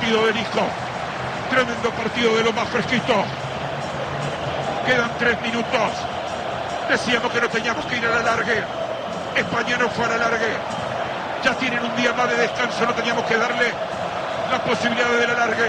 partido de Nico. Tremendo partido de lo más fresquito. Quedan 3 minutos. Decíamos que no teníamos que ir a la largue. España no fue a la largue. Ya tienen un día más de descanso. No teníamos que darle la posibilidad de la largue.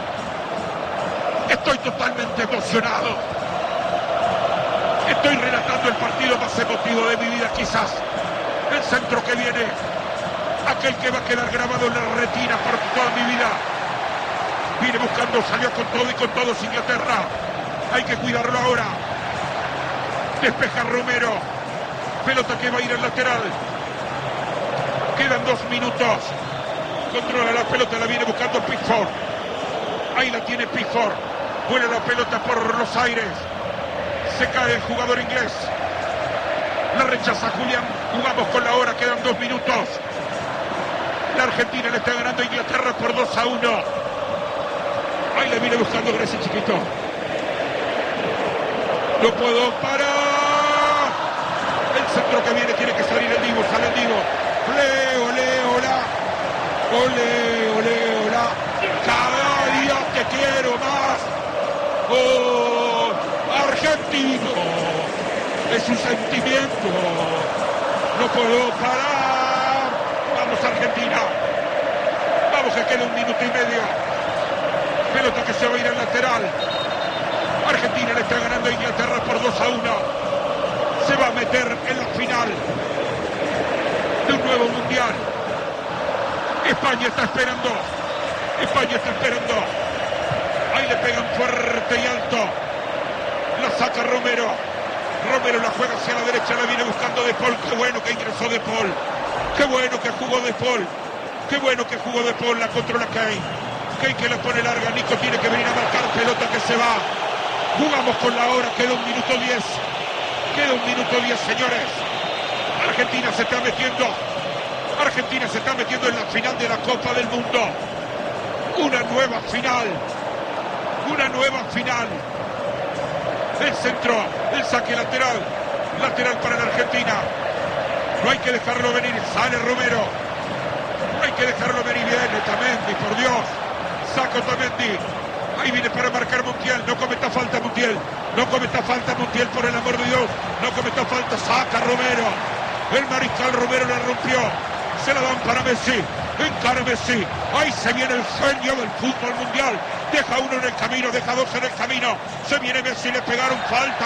Estoy totalmente emocionado. Estoy relatando el partido más emotivo de mi vida, quizás. El centro que viene. Aquel que va a quedar grabado en la retina por toda mi vida. Viene buscando, salió con todo y con todos Inglaterra. Hay que cuidarlo ahora. Despeja Romero. Pelota que va a ir al lateral. Quedan 2 minutos. Controla la pelota, la viene buscando Pickford. Ahí la tiene Pickford. Vuela la pelota por los aires. Se cae el jugador inglés. La rechaza Julián. Jugamos con la hora, quedan 2 minutos. La Argentina le está ganando a Inglaterra por 2-1. Ahí le viene buscando Grecia, chiquito. No puedo parar. El centro que viene tiene que salir el Divo. Sale el Divo. Ole, ole, hola. Ole, ole, hola. Cada día te quiero más. Oh, argentino. Es un sentimiento. No puedo parar. Vamos, Argentina. Vamos, que queda 1 minuto y medio. Pelota que se va a ir al lateral. Argentina le está ganando a Inglaterra por 2-1. Se va a meter en la final de un nuevo mundial. España está esperando. España está esperando. Ahí le pegan fuerte y alto. La saca Romero. Romero la juega hacia la derecha. La viene buscando De Paul. Qué bueno que ingresó De Paul. Qué bueno que jugó De Paul. Qué bueno que jugó De Paul. La controla Kane. Kane que la pone larga. Nico tiene que venir a marcar. Pelota que se va. Jugamos con la hora. Queda 1 minuto 10. Queda 1 minuto 10, señores. Argentina se está metiendo. Argentina se está metiendo en la final de la Copa del Mundo. Una nueva final. Una nueva final. El centro. El saque lateral. Lateral para la Argentina. No hay que dejarlo venir. Sale Romero. No hay que dejarlo venir. Bien, Otamendi, por Dios. Saca Otamendi. Ahí viene para marcar Montiel. No cometa falta Montiel. No cometa falta Montiel, por el amor de Dios. No cometa falta. Saca Romero. El mariscal Romero la rompió. Se la dan para Messi. Encara Messi. Ahí se viene el sueño del fútbol mundial. Deja uno en el camino. Deja 2 en el camino. Se viene Messi. Le pegaron falta.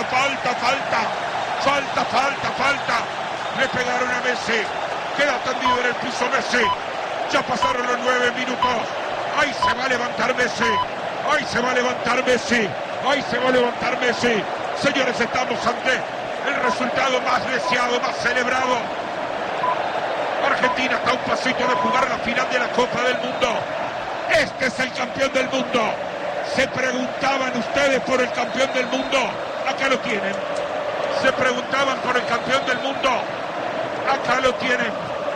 Le pegaron a Messi. Queda tendido en el piso Messi. Ya pasaron los 9 minutos. Ahí se va a levantar Messi. Ahí se va a levantar Messi. Ahí se va a levantar Messi. Señores, estamos ante el resultado más deseado, más celebrado. Argentina está a un pasito de jugar la final de la Copa del Mundo. Este es el campeón del mundo. Se preguntaban ustedes por el campeón del mundo. Acá lo tienen. Se preguntaban por el campeón del mundo. Acá lo tienen.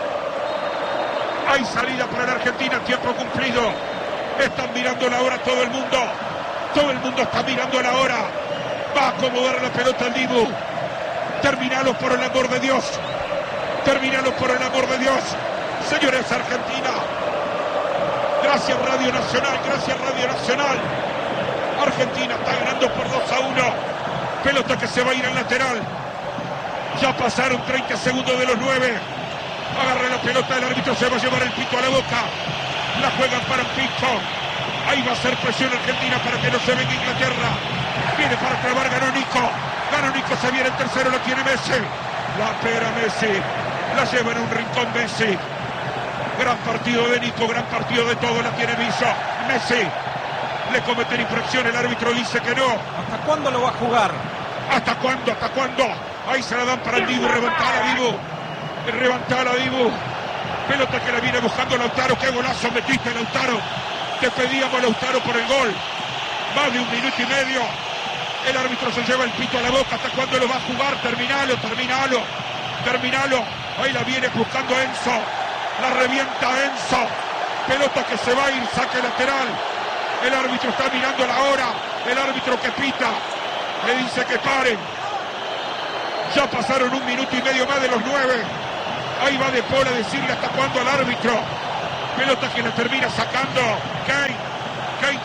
Hay salida para la Argentina, tiempo cumplido. Están mirando la hora todo el mundo. Todo el mundo está mirando la hora. Va a acomodar la pelota al Dibu. Terminalo por el amor de Dios. Terminalo por el amor de Dios. Señores, Argentina. Gracias Radio Nacional, gracias Radio Nacional. Argentina está ganando por 2-1. Pelota que se va a ir al lateral. Ya pasaron 30 segundos de los 9. Agarra la pelota, el árbitro se va a llevar el pito a la boca. La juegan para Pickford. Ahí va a ser presión Argentina para que no se venga Inglaterra. Viene para clavar, ganó Nico. Ganó Nico, se viene el tercero, lo tiene Messi. La pera Messi. La lleva en un rincón Messi. Gran partido de Nico, gran partido de todo, la tiene Messi. Le cometen infracción, el árbitro dice que no. ¿Hasta cuándo lo va a jugar? ¿Hasta cuándo? ¿Hasta cuándo? Ahí se la dan para el Dibu, levantala Dibu. Pelota que la viene buscando Lautaro. ¡Qué golazo metiste, Lautaro! Te pedíamos, Lautaro, por el gol. Más de 1 minuto y medio. El árbitro se lleva el pito a la boca. ¿Hasta cuándo lo va a jugar? Terminalo. Ahí la viene buscando Enzo. La revienta Enzo. Pelota que se va a ir, saque lateral. El árbitro está mirando la hora. El árbitro que pita le dice que paren. Ya pasaron 1 minuto y medio más de los 9. Ahí va De Paul a decirle hasta cuándo al árbitro. Pelota que la termina sacando Kane.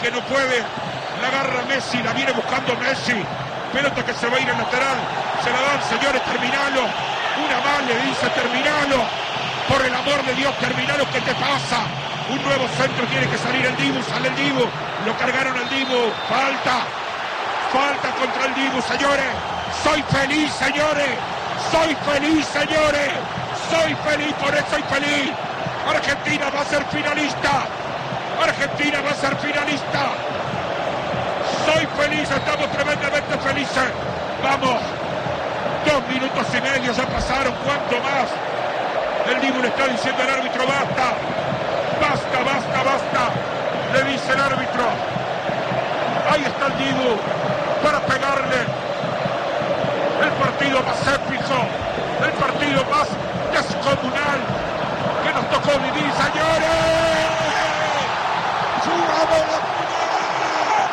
que no puede. La agarra Messi, la viene buscando Messi. Pelota que se va a ir al lateral. Se la dan, señores, terminalo. Una más le dice, terminalo. Por el amor de Dios, terminalo, ¿qué te pasa? Un nuevo centro, tiene que salir el Dibu, sale el Dibu. Lo cargaron al Dibu. Falta contra el Dibu, señores. Soy feliz, señores. Soy feliz, señores. Soy feliz, por eso soy feliz. Argentina va a ser finalista. Argentina va a ser finalista. Soy feliz, estamos tremendamente felices. Vamos. 2 minutos y medio ya pasaron. ¿Cuánto más? El Dibu le está diciendo al árbitro, basta. Basta, basta, basta. Le dice el árbitro. Ahí está el Dibu para pegarle. El partido más épico. El partido más descomunal que nos tocó vivir, señores. ¡Jugamos la final!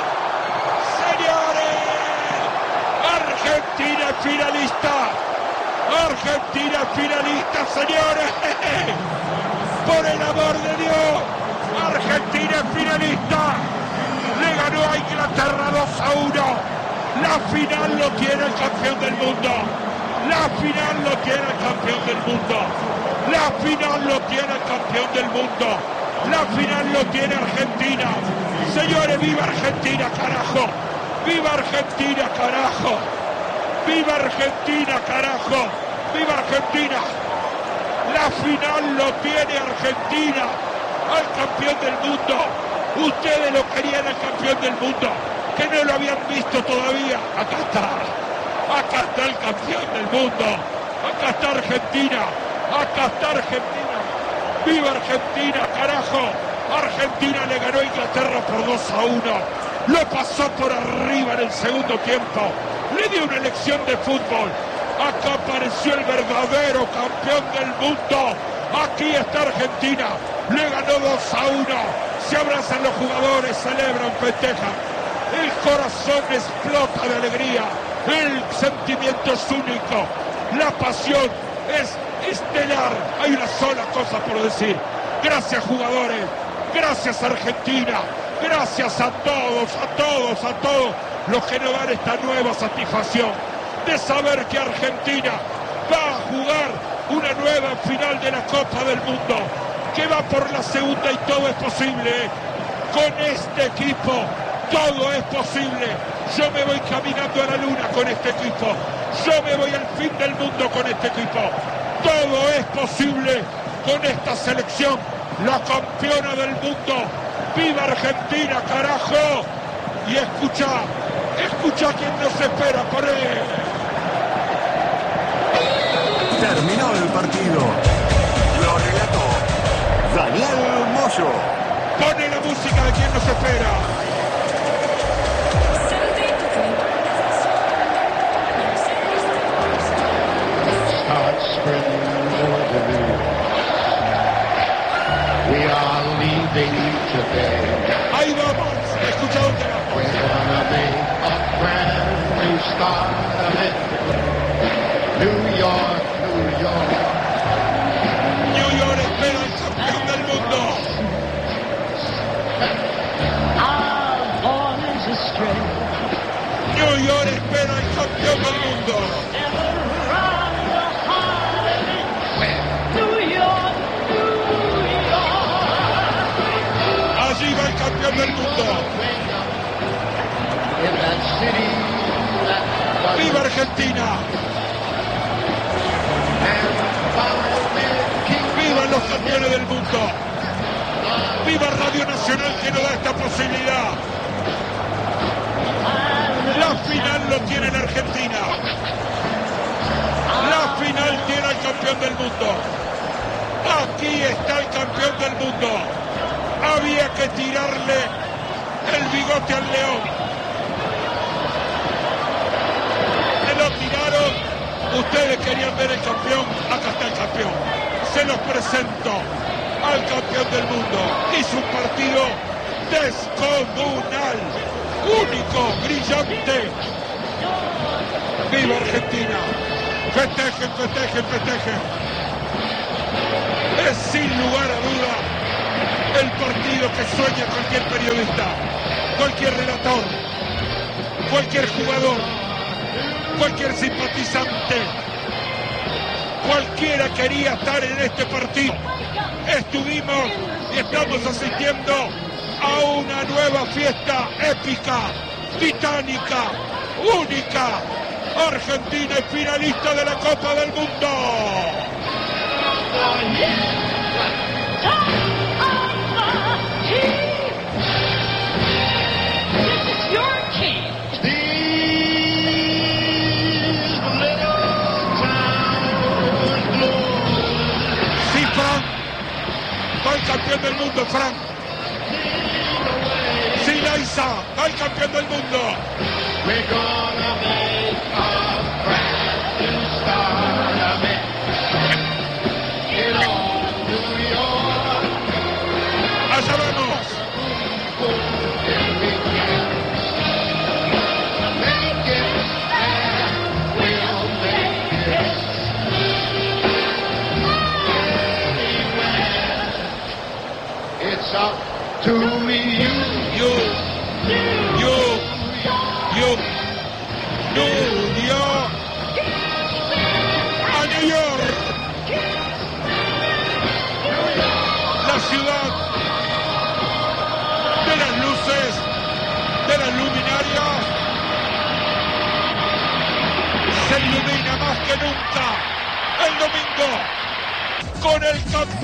¡Señores! Argentina finalista. Argentina finalista, señores. Por el amor de Dios. Argentina finalista. Le ganó a Inglaterra 2-1. La final lo tiene el campeón del mundo. La final lo tiene el campeón del mundo. La final lo tiene el campeón del mundo. La final lo tiene Argentina. Señores, viva Argentina, carajo. Viva Argentina, carajo. Viva Argentina, carajo. Viva Argentina. La final lo tiene Argentina. Al campeón del mundo. Ustedes lo querían al campeón del mundo. Que no lo habían visto todavía. Acá está. Acá está el campeón del mundo. Acá está Argentina. Acá está Argentina. ¡Viva Argentina, carajo! Argentina le ganó a Inglaterra por 2-1. Lo pasó por arriba en el segundo tiempo. Le dio una lección de fútbol. Acá apareció el verdadero campeón del mundo. Aquí está Argentina. Le ganó 2-1. Se abrazan los jugadores, celebran, festejan. El corazón explota de alegría. El sentimiento es único. La pasión es estelar. Hay una sola cosa por decir. Gracias, jugadores. Gracias, Argentina. Gracias a todos los que nos dan esta nueva satisfacción de saber que Argentina va a jugar una nueva final de la Copa del Mundo, que va por la segunda y todo es posible. Con este equipo todo es posible. Yo me voy caminando a la luna con este equipo. Yo me voy al fin del mundo con este equipo. Todo es posible con esta selección, la campeona del mundo. ¡Viva Argentina, carajo! Y escucha quién nos espera por él. Terminó el partido. Lo relató Daniel Moyo. Pone la música de quien nos espera. We are leaving today. Ahí vamos, escucha dónde va. We're gonna make a brand new start of it. New York, New York. New York espera el campeón del mundo. Our boys astray. New York espera el campeón del mundo. Around the heart of it. New York, New York. Allí va el campeón del mundo. In that city that was ¡Viva Argentina! ¡Viva los campeones del mundo! ¡Viva Radio Nacional que nos da esta posibilidad! La final lo tiene la Argentina. La final tiene al campeón del mundo. Aquí está el campeón del mundo. Había que tirarle el bigote al león. Se lo tiraron. Ustedes querían ver el campeón. Acá está el campeón. Se los presento al campeón del mundo. Hizo un partido descomunal, único, brillante. ¡Viva Argentina! Festejen, festejen, festejen. Es sin lugar a duda el partido que sueña cualquier periodista. cualquier relator, cualquier jugador, cualquier simpatizante, cualquiera quería estar en este partido. Estuvimos y estamos asistiendo a una nueva fiesta épica, titánica, única. Argentina es finalista de la Copa del Mundo. Sí, Frank. Va el campeón del mundo, Frank. Sí, Laisa. Va el campeón del mundo. We're gonna make a brand new start of it. In all New York. Allá vamos. Make it, and we'll make it. Anywhere. It's up to you. New York. A New York. La ciudad de las luces, de las luminarias, se ilumina más que nunca el domingo con el campeón.